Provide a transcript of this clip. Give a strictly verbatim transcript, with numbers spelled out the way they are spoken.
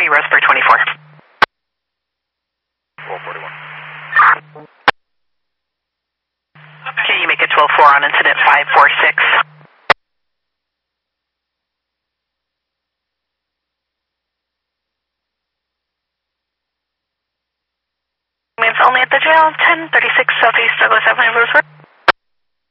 three, Roseburg twenty-four. twelve forty-one. Okay, you make a twelve four on incident five four six. It's only at the jail, ten thirty-six Southeast Douglas Avenue, Roseburg.